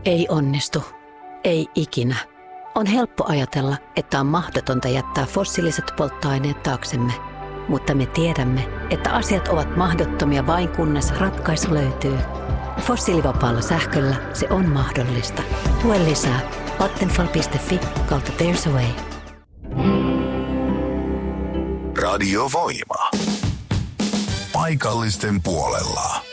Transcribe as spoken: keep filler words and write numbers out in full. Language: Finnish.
Ei onnistu. Ei ikinä. On helppo ajatella, että on mahdotonta jättää fossiiliset polttoaineet taaksemme. Mutta me tiedämme, että asiat ovat mahdottomia vain kunnes ratkaisu löytyy. Fossiilivapaalla sähköllä se on mahdollista. Lue lisää vattenfall piste fi kautta There's a Way. Radio Voima. Paikallisten puolella.